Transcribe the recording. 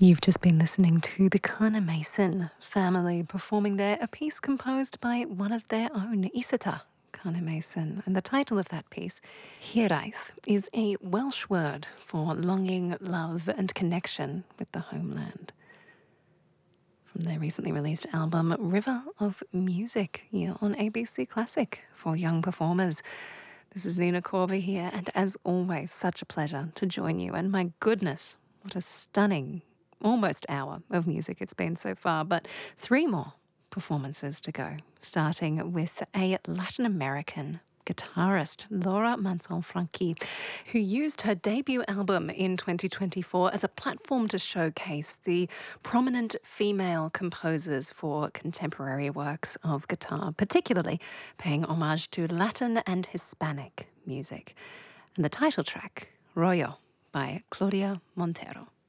You've just been listening to the Kana Mason family performing there a piece composed by one of their own, Isata Kana Mason. And the title of that piece, Hiraeth, is a Welsh word for longing, love, and connection with the homeland. From their recently released album, River of Music, here on ABC Classic for young performers. This is Nina Corber here, and as always, such a pleasure to join you. And my goodness, what a stunning almost hour of music it's been so far, but 3 more performances to go, starting with a Latin American guitarist, Laura Mansell Franqui, who used her debut album in 2024 as a platform to showcase the prominent female composers for contemporary works of guitar, particularly paying homage to Latin and Hispanic music. And the title track, Rollo, by Claudia Montero.